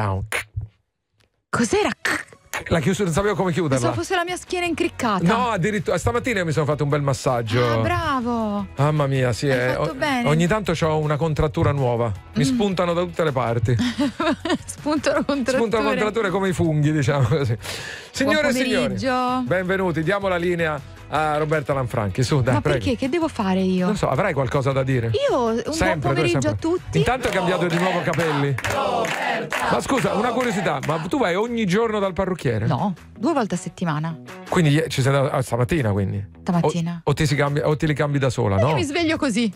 C'era un... Cos'era? La chiusura, non sapevo come chiuderla. Pensavo fosse la mia schiena incriccata. No, addirittura stamattina mi sono fatto un bel massaggio. Ah, bravo. Mamma mia, sì. Hai fatto bene. Ogni tanto ho una contrattura nuova. Mi spuntano da tutte le parti. Spuntano contratture come i funghi, diciamo così. Signore e signori, pomeriggio. benvenuti. Diamo la linea a Roberta Lanfranchi. Su, dai, Ma prego. perché? Che devo fare io? Non so, avrai qualcosa da dire? Io un buon pomeriggio a tutti. Intanto hai cambiato di nuovo capelli. Roberta. Ma scusa, una curiosità, ma tu vai ogni giorno dal parrucchiere? No, 2 volte a settimana. Quindi ci sei stamattina, quindi? Stamattina. O te li cambi da sola, no? Io mi sveglio così.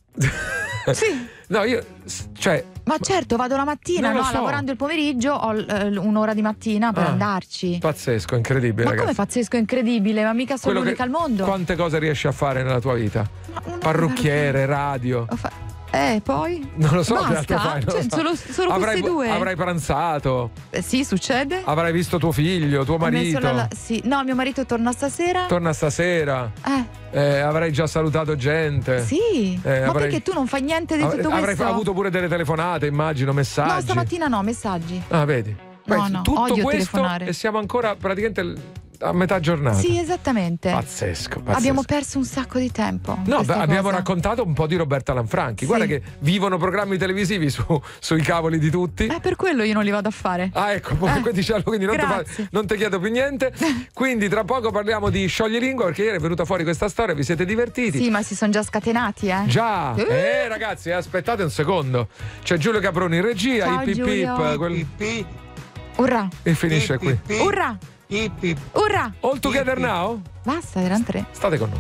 Sì. No, Ma certo, vado la mattina, non lo no? so. Lavorando il pomeriggio ho un'ora di mattina per andarci. Pazzesco, incredibile, Ma ragazzi. come pazzesco, incredibile? Ma mica sono l'unica al mondo. Quante cose riesci a fare nella tua vita? Parrucchiere, radio. Poi? Non lo so, basta? che altro fai, non lo so. Solo queste due. Avrai pranzato. Sì, succede. Avrai visto tuo figlio, tuo marito. Sì. No, mio marito torna stasera. Torna stasera. Avrai già salutato gente. Sì. Ma perché tu non fai niente di tutto questo? Avrai avuto pure delle telefonate, immagino, messaggi. No, stamattina no, messaggi. Ah, vedi. No, tutto odio questo telefonare. E siamo ancora praticamente a metà giornata. Sì, esattamente. Pazzesco. Abbiamo perso un sacco di tempo. No, abbiamo raccontato un po' di Roberta Lanfranchi. Sì. Guarda che vivono programmi televisivi sui cavoli di tutti. Per quello io non li vado a fare. Ah, ecco, quindi non ti chiedo più niente. Quindi tra poco parliamo di scioglilingua, perché ieri è venuta fuori questa storia, vi siete divertiti? Sì, ma si sono già scatenati, Già. Ragazzi, aspettate un secondo. C'è Giulio Caproni in regia. Ciao, Giulio. Urrà. E finisce qui. Urrà. Urrà. All together now? Basta, erano 3. State con noi.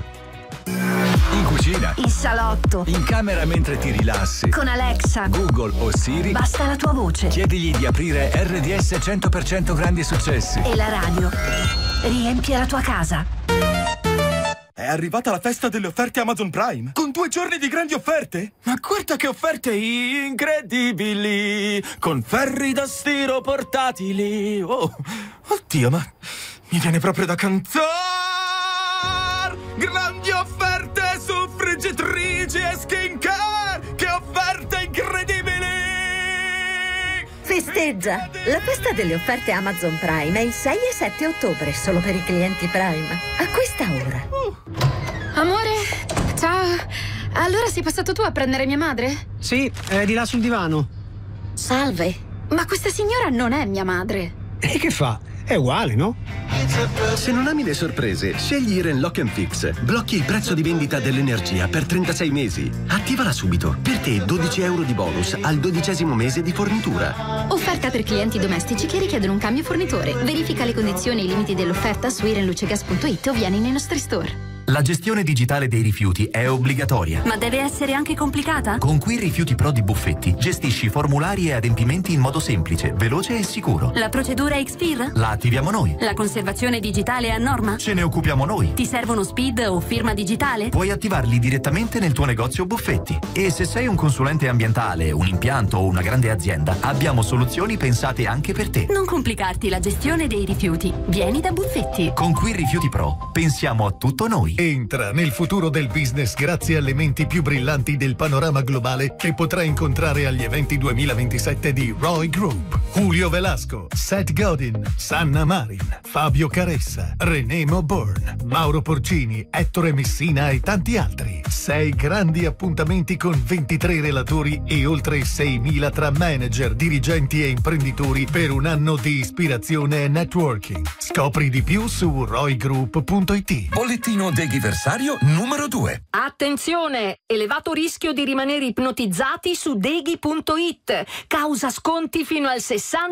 In cucina, in salotto, in camera mentre ti rilassi, con Alexa, Google o Siri, basta la tua voce. Chiedigli di aprire RDS 100% grandi successi. E la radio riempie la tua casa. È arrivata la festa delle offerte Amazon Prime, con 2 giorni di grandi offerte. Ma guarda che offerte incredibili, con ferri da stiro portatili. Oh, oddio, ma mi viene proprio da cantare. Grandi offerte su friggitrici e skincare, che offerte incredibili. Festeggia! La festa delle offerte Amazon Prime è il 6 e 7 ottobre, solo per i clienti Prime. A questa ora. Amore, ciao. Allora sei passato tu a prendere mia madre? Sì, è di là sul divano. Salve. Ma questa signora non è mia madre. E che fa? È uguale, no? Se non ami le sorprese, scegli Iren Lock & Fix. Blocchi il prezzo di vendita dell'energia per 36 mesi. Attivala subito. Per te 12 euro di bonus al 12° mese di fornitura. Offerta per clienti domestici che richiedono un cambio fornitore. Verifica le condizioni e i limiti dell'offerta su irenlucegas.it o vieni nei nostri store. La gestione digitale dei rifiuti è obbligatoria. Ma deve essere anche complicata? Con Qui Rifiuti Pro di Buffetti gestisci formulari e adempimenti in modo semplice, veloce e sicuro. La procedura Xpeer? La attiviamo noi. La conservazione digitale è a norma? Ce ne occupiamo noi. Ti servono SPID o firma digitale? Puoi attivarli direttamente nel tuo negozio Buffetti. E se sei un consulente ambientale, un impianto o una grande azienda, abbiamo soluzioni pensate anche per te. Non complicarti la gestione dei rifiuti. Vieni da Buffetti. Con Qui Rifiuti Pro pensiamo a tutto noi. Entra nel futuro del business grazie alle menti più brillanti del panorama globale che potrai incontrare agli eventi 2027 di Roy Group. Julio Velasco, Seth Godin, Sanna Marin, Fabio Caressa, René Moburn, Mauro Porcini, Ettore Messina e tanti altri. 6 grandi appuntamenti con 23 relatori e oltre 6.000 tra manager, dirigenti e imprenditori per un anno di ispirazione e networking. Scopri di più su roygroup.it. Bollettino Deghiversario numero 2. Attenzione! Elevato rischio di rimanere ipnotizzati su Deghi.it. Causa sconti fino al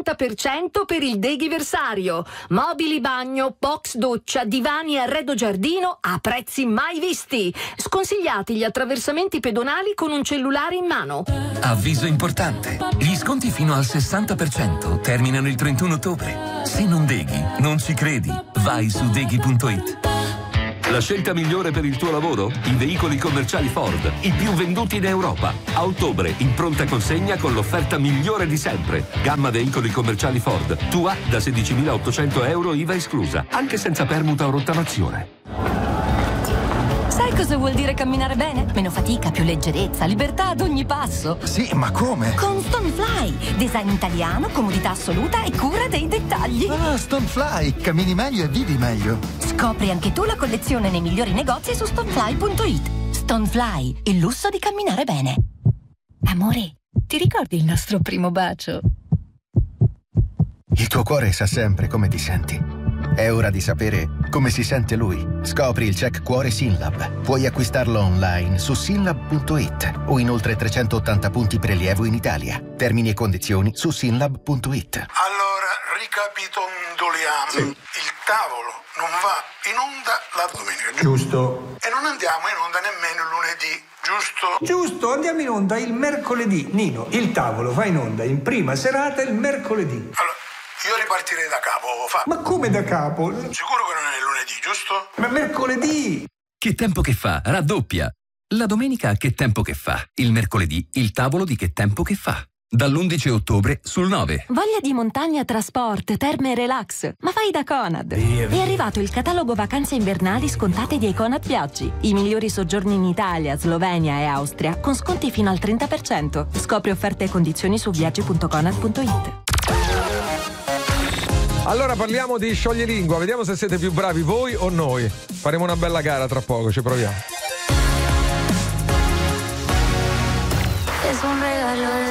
60% per il Deghiversario. Mobili bagno, box doccia, divani e arredo giardino a prezzi mai visti. Sconsigliati gli attraversamenti pedonali con un cellulare in mano. Avviso importante. Gli sconti fino al 60% terminano il 31 ottobre. Se non Deghi, non ci credi. Vai su Deghi.it. La scelta migliore per il tuo lavoro? I veicoli commerciali Ford, i più venduti in Europa. A ottobre, in pronta consegna con l'offerta migliore di sempre. Gamma veicoli commerciali Ford, tua da 16.800 euro IVA esclusa, anche senza permuta o rottamazione. Sai Sai cosa vuol dire camminare bene? Meno fatica, più leggerezza, libertà ad ogni passo. Sì, ma come? Con Stonefly, design italiano, comodità assoluta e cura dei dettagli. Ah, Stonefly, cammini meglio e vivi meglio. Scopri anche tu la collezione nei migliori negozi su stonefly.it. Stonefly, il lusso di camminare bene. Amore, ti ricordi il nostro primo bacio? Il tuo cuore sa sempre come ti senti. È ora di sapere come si sente lui. Scopri il check cuore Synlab. Puoi acquistarlo online su synlab.it o in oltre 380 punti prelievo in Italia. Termini e condizioni su synlab.it. Allora, ricapitoliamo. Sì. Il tavolo non va in onda la domenica, giusto? E non andiamo in onda nemmeno il lunedì, giusto? Giusto, andiamo in onda il mercoledì. Nino, il tavolo va in onda in prima serata il mercoledì. Allora, io ripartirei da capo, Ma come da capo? Sicuro che non è lunedì, giusto? Ma mercoledì! Che tempo che fa, raddoppia. La domenica Che tempo che fa. Il mercoledì il tavolo di Che tempo che fa. Dall'11 ottobre sul 9. Voglia di montagna, trasport, terme e relax. Ma vai da Conad. È arrivato il catalogo vacanze invernali scontate di Conad Viaggi. I migliori soggiorni in Italia, Slovenia e Austria con sconti fino al 30%. Scopri offerte e condizioni su viaggi.conad.it. Allora parliamo di scioglilingua, vediamo se siete più bravi voi o noi. Faremo una bella gara tra poco, ci proviamo. Es un regalo